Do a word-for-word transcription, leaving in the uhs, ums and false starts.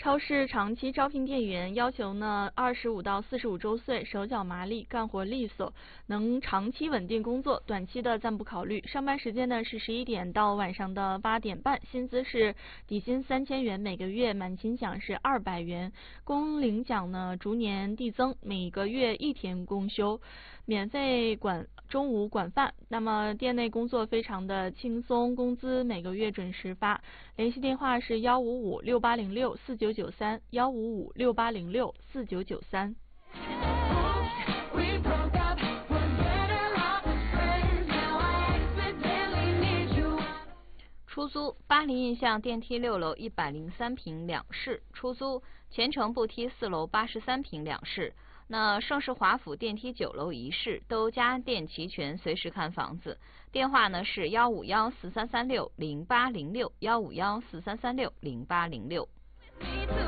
超市长期招聘店员，要求呢二十五到四十五周岁，手脚麻利，干活利索，能长期稳定工作，短期的暂不考虑。上班时间呢是十一点到晚上的八点半，薪资是底薪三千元，每个月满勤奖是二百元，工龄奖呢逐年递增，每个月一天公休，免费管中午管饭。那么店内工作非常的轻松，工资每个月准时发。联系电话是幺五五六八零六四九九三，幺五五六八零六四九九三。 出租巴黎印象电梯六楼一百零三平两室出租，前程步梯四楼八十三平两室。那盛世华府电梯九楼一室都家电齐全，随时看房子。电话呢是幺五幺四三三六零八零六，幺五幺四三三六零八零六。